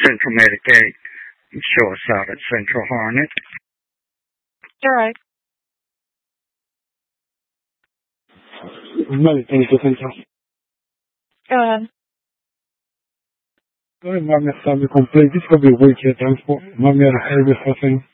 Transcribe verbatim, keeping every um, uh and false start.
Central Medicaid. Show us out at Central Harnett. All right. Medicaid to Central. Go ahead. Go ahead, Mom. That's time to complete. This will be wheelchair transport. Mom, you're a heavy thing.